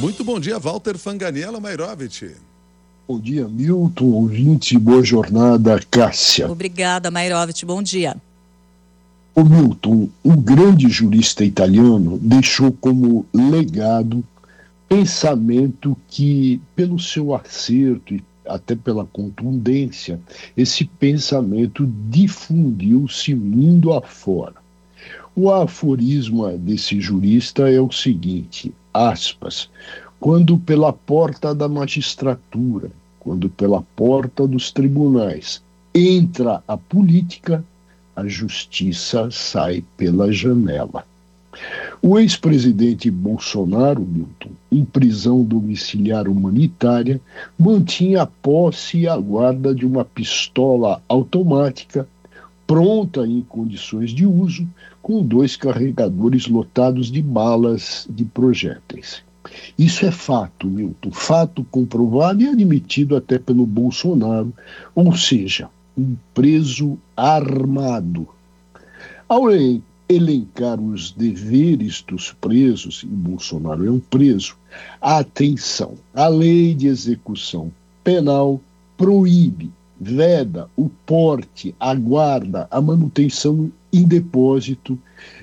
Muito bom dia, Walter Fanganiello Mairovich. Bom dia, Milton, ouvinte, boa jornada, Cássia. Obrigada, Mairovich, bom dia. O Milton, um grande jurista italiano, deixou como legado pensamento que, pelo seu acerto e até pela contundência, esse pensamento difundiu-se mundo afora. O aforismo desse jurista é o seguinte, aspas, quando pela porta da magistratura, quando pela porta dos tribunais entra a política, a justiça sai pela janela. O ex-presidente Bolsonaro, Milton, em prisão domiciliar humanitária, mantinha a posse e a guarda de uma pistola automática pronta em condições de uso, com 2 carregadores lotados de balas de projéteis. Isso é fato, Milton, fato comprovado e admitido até pelo Bolsonaro, ou seja, um preso armado. Ao elencar os deveres dos presos, e Bolsonaro é um preso, atenção, a lei de execução penal proíbe, veda o porte, a guarda, a manutenção em depósito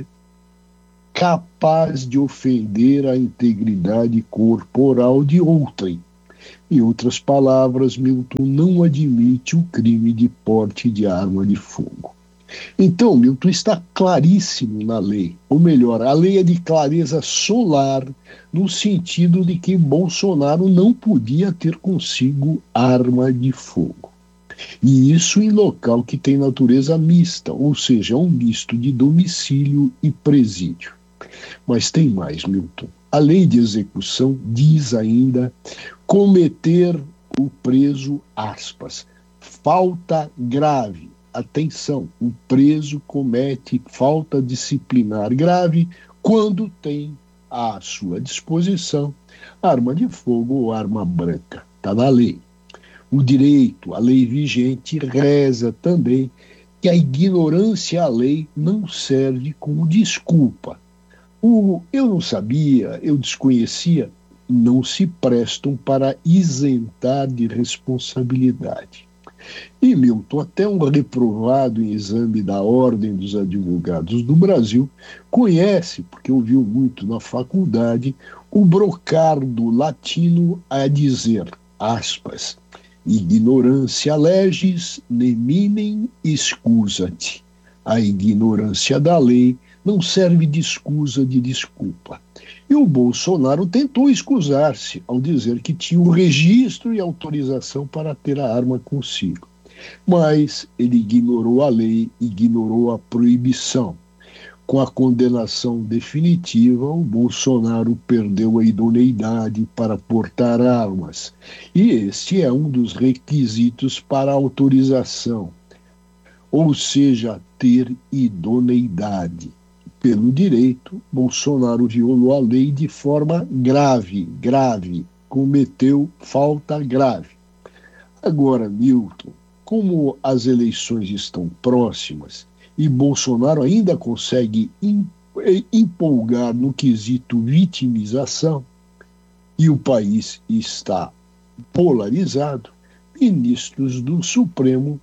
capaz de ofender a integridade corporal de outrem. Em outras palavras, Milton não admite o crime de porte de arma de fogo. Então, Milton, está claríssimo na lei, ou melhor, a lei é de clareza solar, no sentido de que Bolsonaro não podia ter consigo arma de fogo. E isso em local que tem natureza mista, ou seja, um misto de domicílio e presídio. Mas tem mais, Milton. A lei de execução diz ainda cometer o preso, aspas, falta grave. Atenção, o preso comete falta disciplinar grave quando tem à sua disposição arma de fogo ou arma branca. Está na lei. O direito, a lei vigente, reza também que a ignorância à lei não serve como desculpa. Eu não sabia, eu desconhecia, não se prestam para isentar de responsabilidade. E, Milton, até um reprovado em exame da Ordem dos Advogados do Brasil conhece, porque ouviu muito na faculdade, o brocardo latino a dizer, aspas, ignorância legis neminem excusat. A ignorância da lei não serve de escusa de desculpa. E o Bolsonaro tentou excusar-se ao dizer que tinha o registro e autorização para ter a arma consigo. Mas ele ignorou a lei, ignorou a proibição. Com a condenação definitiva, o Bolsonaro perdeu a idoneidade para portar armas. E este é um dos requisitos para a autorização, ou seja, ter idoneidade. Pelo direito, Bolsonaro violou a lei de forma grave, cometeu falta grave. Agora, Milton, como as eleições estão próximas e Bolsonaro ainda consegue empolgar no quesito vitimização e o país está polarizado, ministros do Supremo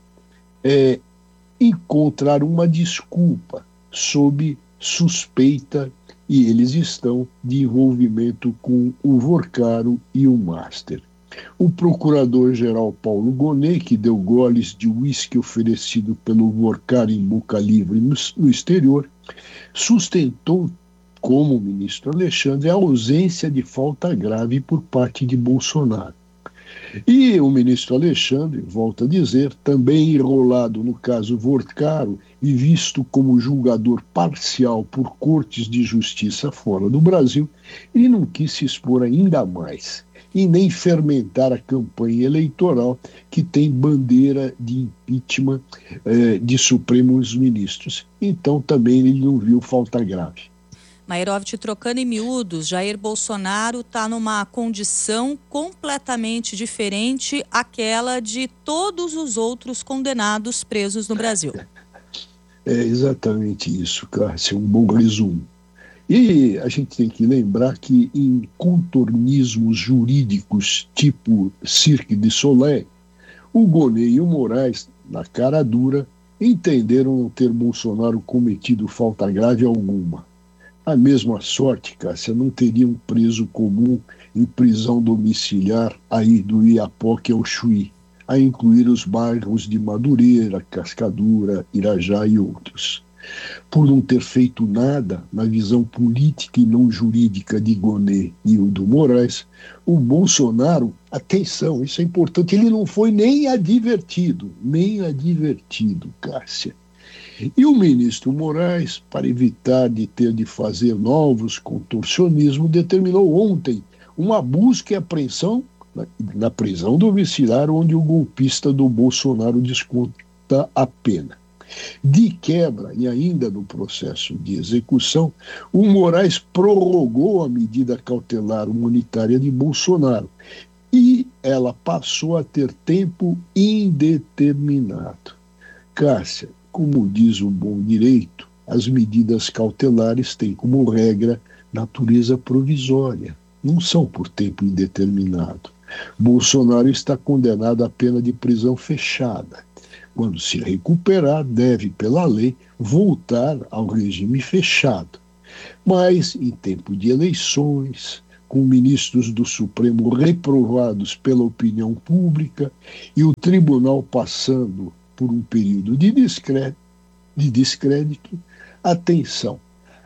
encontraram uma desculpa sob suspeita e eles estão de envolvimento com o Vorcaro e o Master. O procurador-geral Paulo Gonet, que deu goles de uísque oferecido pelo Vorcaro em boca livre no exterior, sustentou, como o ministro Alexandre, a ausência de falta grave por parte de Bolsonaro. E o ministro Alexandre, volta a dizer, também enrolado no caso Vorcaro e visto como julgador parcial por cortes de justiça fora do Brasil, ele não quis se expor ainda mais e nem fermentar a campanha eleitoral que tem bandeira de impeachment de Supremos Ministros. Então também ele não viu falta grave. Mairovich, trocando em miúdos, Jair Bolsonaro está numa condição completamente diferente àquela de todos os outros condenados presos no Brasil. É exatamente isso, Cássia, um bom resumo. E a gente tem que lembrar que em contornismos jurídicos tipo Cirque du Soleil, o Gonê e o Moraes, na cara dura, entenderam não ter Bolsonaro cometido falta grave alguma. A mesma sorte, Cássia, não teria um preso comum em prisão domiciliar aí do Iapoque ao Chuí, a incluir os bairros de Madureira, Cascadura, Irajá e outros. Por não ter feito nada na visão política e não jurídica de Gonê e o do Moraes, o Bolsonaro, atenção, isso é importante, ele não foi nem advertido, Cássia. E o ministro Moraes, para evitar de ter de fazer novos contorcionismos, determinou ontem uma busca e apreensão na prisão domiciliar onde o golpista do Bolsonaro desconta a pena. De quebra, e ainda no processo de execução, o Moraes prorrogou a medida cautelar humanitária de Bolsonaro e ela passou a ter tempo indeterminado. Cássia, como diz o bom direito, as medidas cautelares têm como regra natureza provisória, não são por tempo indeterminado. Bolsonaro está condenado à pena de prisão fechada. Quando se recuperar, deve, pela lei, voltar ao regime fechado. Mas, em tempo de eleições, com ministros do Supremo reprovados pela opinião pública e o tribunal passando por um período de descrédito, atenção,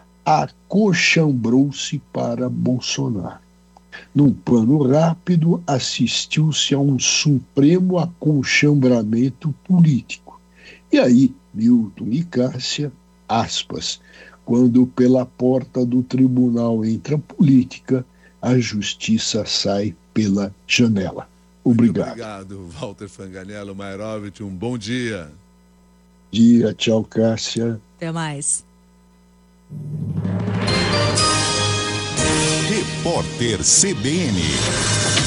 acochambrou-se para Bolsonaro. Num plano rápido, assistiu-se a um supremo acolchambramento político. E aí, Milton e Cássia, aspas, quando pela porta do tribunal entra a política, a justiça sai pela janela. Obrigado. Muito obrigado, Walter Fanganello, Mairovitch, um bom dia. Tchau, Cássia. Até mais. Repórter CBN.